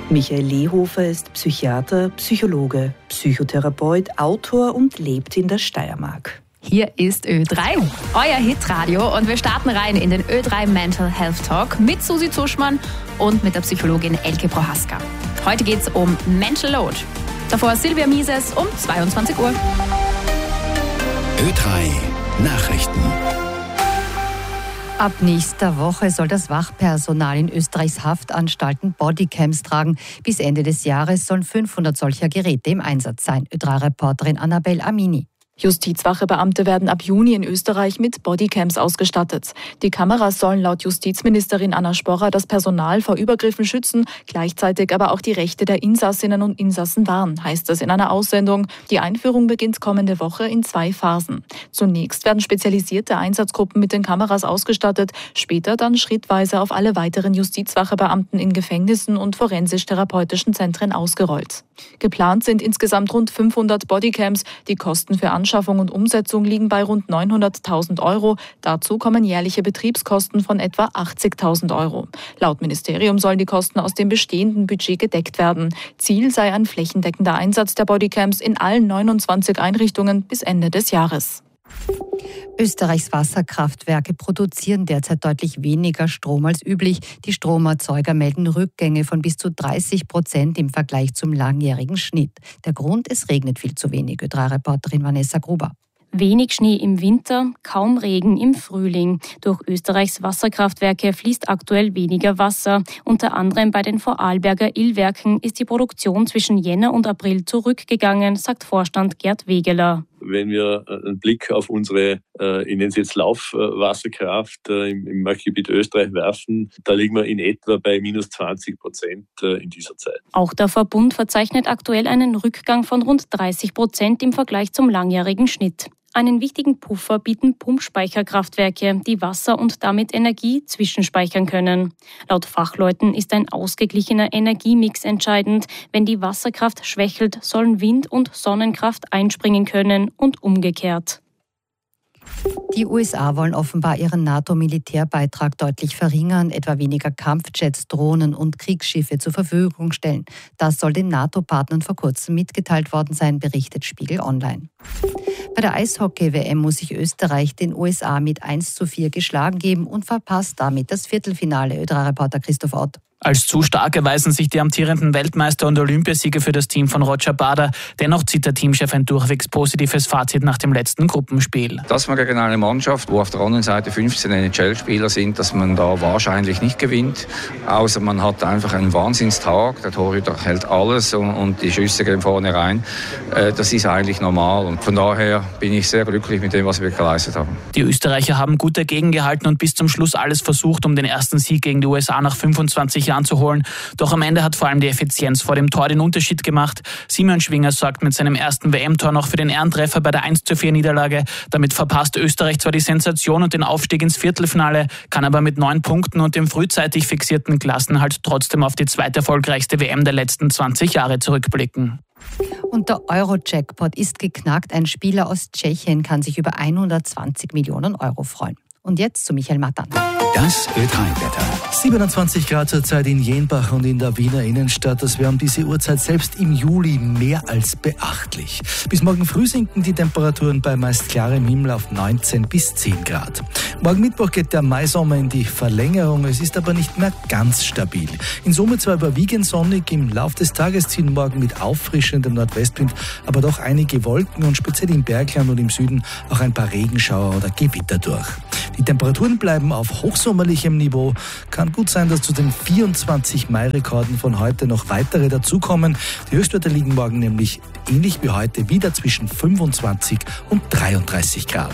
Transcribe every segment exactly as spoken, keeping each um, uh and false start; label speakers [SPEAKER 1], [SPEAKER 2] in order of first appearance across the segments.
[SPEAKER 1] Michael Lehofer ist Psychiater, Psychologe, Psychotherapeut, Autor und lebt in der Steiermark.
[SPEAKER 2] Hier ist Ö drei, euer Hitradio, und wir starten rein in den Ö drei Mental Health Talk mit Susi Zuschmann und mit der Psychologin Elke Prohaska. Heute geht es um Mental Load. Davor Silvia Mises um zweiundzwanzig Uhr.
[SPEAKER 3] Ö drei Nachrichten.
[SPEAKER 4] Ab nächster Woche soll das Wachpersonal in Österreichs Haftanstalten Bodycams tragen. Bis Ende des Jahres sollen fünfhundert solcher Geräte im Einsatz sein. Ö drei Reporterin Annabel Amini.
[SPEAKER 5] Justizwachebeamte werden ab Juni in Österreich mit Bodycams ausgestattet. Die Kameras sollen laut Justizministerin Anna Sporrer das Personal vor Übergriffen schützen, gleichzeitig aber auch die Rechte der Insassinnen und Insassen wahren, heißt es in einer Aussendung. Die Einführung beginnt kommende Woche in zwei Phasen. Zunächst werden spezialisierte Einsatzgruppen mit den Kameras ausgestattet, später dann schrittweise auf alle weiteren Justizwachebeamten in Gefängnissen und forensisch-therapeutischen Zentren ausgerollt. Geplant sind insgesamt rund fünfhundert Bodycams. Die Kosten für Anschaffung und Umsetzung liegen bei rund neunhunderttausend Euro. Dazu kommen jährliche Betriebskosten von etwa achtzigtausend Euro. Laut Ministerium sollen die Kosten aus dem bestehenden Budget gedeckt werden. Ziel sei ein flächendeckender Einsatz der Bodycams in allen neunundzwanzig Einrichtungen bis Ende des Jahres.
[SPEAKER 4] Österreichs Wasserkraftwerke produzieren derzeit deutlich weniger Strom als üblich. Die Stromerzeuger melden Rückgänge von bis zu dreißig Prozent im Vergleich zum langjährigen Schnitt. Der Grund: es regnet viel zu wenig. Ö drei Reporterin Vanessa Gruber.
[SPEAKER 6] Wenig Schnee im Winter, kaum Regen im Frühling. Durch Österreichs Wasserkraftwerke fließt aktuell weniger Wasser. Unter anderem bei den Vorarlberger Illwerken ist die Produktion zwischen Jänner und April zurückgegangen, sagt Vorstand Gerd Wegeler.
[SPEAKER 7] Wenn wir einen Blick auf unsere, ich nenne es jetzt Laufwasserkraft im, im Marktgebiet Österreich werfen, da liegen wir in etwa bei minus zwanzig Prozent in dieser Zeit.
[SPEAKER 6] Auch der Verbund verzeichnet aktuell einen Rückgang von rund dreißig Prozent im Vergleich zum langjährigen Schnitt. Einen wichtigen Puffer bieten Pumpspeicherkraftwerke, die Wasser und damit Energie zwischenspeichern können. Laut Fachleuten ist ein ausgeglichener Energiemix entscheidend. Wenn die Wasserkraft schwächelt, sollen Wind- und Sonnenkraft einspringen können und umgekehrt.
[SPEAKER 4] Die U S A wollen offenbar ihren NATO-Militärbeitrag deutlich verringern, etwa weniger Kampfjets, Drohnen und Kriegsschiffe zur Verfügung stellen. Das soll den NATO-Partnern vor kurzem mitgeteilt worden sein, berichtet Spiegel Online. Bei der Eishockey-W M muss sich Österreich den U S A mit eins zu vier geschlagen geben und verpasst damit das Viertelfinale. Ö drei Reporter Christoph Ott.
[SPEAKER 8] Als zu stark erweisen sich die amtierenden Weltmeister und Olympiasieger für das Team von Roger Bader. Dennoch zieht der Teamchef ein durchwegs positives Fazit nach dem letzten Gruppenspiel.
[SPEAKER 9] Dass man gegen eine Mannschaft, wo auf der anderen Seite fünfzehn N H L-Spieler sind, dass man da wahrscheinlich nicht gewinnt. Außer man hat einfach einen Wahnsinnstag, der Torhüter hält alles und, und die Schüsse gehen vorne rein. Äh, das ist eigentlich normal und von daher bin ich sehr glücklich mit dem, was wir geleistet haben.
[SPEAKER 8] Die Österreicher haben gut dagegen gehalten und bis zum Schluss alles versucht, um den ersten Sieg gegen die U S A nach fünfundzwanzig Jahren zu holen. Doch am Ende hat vor allem die Effizienz vor dem Tor den Unterschied gemacht. Simon Schwinger sorgt mit seinem ersten W M-Tor noch für den Ehrentreffer bei der eins zu vier Niederlage. Damit verpasst Österreich zwar die Sensation und den Aufstieg ins Viertelfinale, kann aber mit neun Punkten und dem frühzeitig fixierten Klassenhalt trotzdem auf die zweiterfolgreichste W M der letzten zwanzig Jahre zurückblicken.
[SPEAKER 4] Und der Euro-Jackpot ist geknackt. Ein Spieler aus Tschechien kann sich über hundertzwanzig Millionen Euro freuen. Und jetzt zu Michael Matan.
[SPEAKER 3] Das Ö drei Wetter.
[SPEAKER 10] siebenundzwanzig Grad zurzeit in Jenbach und in der Wiener Innenstadt. Das wäre um diese Uhrzeit selbst im Juli mehr als beachtlich. Bis morgen früh sinken die Temperaturen bei meist klarem Himmel auf neunzehn bis zehn Grad. Morgen Mittwoch geht der Maisommer in die Verlängerung. Es ist aber nicht mehr ganz stabil. In Summe zwar überwiegend sonnig. Im Lauf des Tages ziehen morgen mit auffrischendem Nordwestwind aber doch einige Wolken und speziell im Bergland und im Süden auch ein paar Regenschauer oder Gewitter durch. Die Temperaturen bleiben auf hochsommerlichem Niveau. Kann gut sein, dass zu den vierundzwanzig Mai-Rekorden von heute noch weitere dazukommen. Die Höchstwerte liegen morgen nämlich ähnlich wie heute wieder zwischen fünfundzwanzig und dreiunddreißig Grad.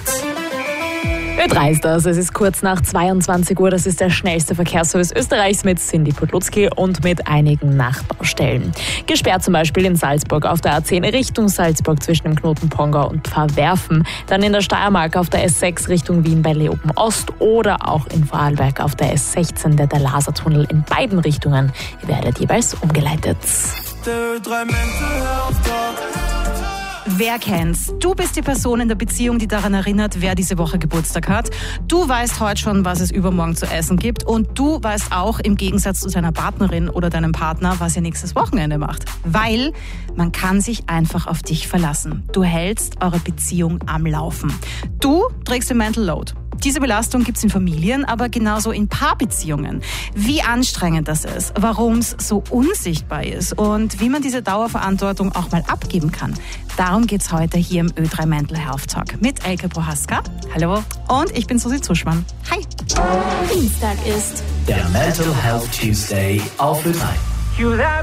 [SPEAKER 5] Ö drei ist das. Es ist kurz nach zweiundzwanzig Uhr. Das ist der schnellste Verkehrsservice Österreichs mit Cindy Podlutzki und mit einigen Nachbaustellen. Gesperrt zum Beispiel in Salzburg auf der A zehn Richtung Salzburg zwischen dem Knoten Pongau und Pfarrwerfen. Dann in der Steiermark auf der S sechs Richtung Wien bei Leoben Ost oder auch in Vorarlberg auf der S sechzehn, der, der Lasertunnel in beiden Richtungen. Ihr werdet jeweils umgeleitet. Der Ö drei Mental Health Talk.
[SPEAKER 11] Wer kennt's? Du bist die Person in der Beziehung, die daran erinnert, wer diese Woche Geburtstag hat. Du weißt heute schon, was es übermorgen zu essen gibt. Und du weißt auch im Gegensatz zu deiner Partnerin oder deinem Partner, was ihr nächstes Wochenende macht. Weil man kann sich einfach auf dich verlassen. Du hältst eure Beziehung am Laufen. Du trägst den Mental Load. Diese Belastung gibt's in Familien, aber genauso in Paarbeziehungen. Wie anstrengend das ist, warum es so unsichtbar ist und wie man diese Dauerverantwortung auch mal abgeben kann. Darum geht's heute hier im Ö drei Mental Health Talk mit Elke Prohaska. Hallo. Und ich bin Susi Zuschmann. Hi.
[SPEAKER 2] Dienstag ist
[SPEAKER 12] der Mental Health Tuesday auf Ö drei.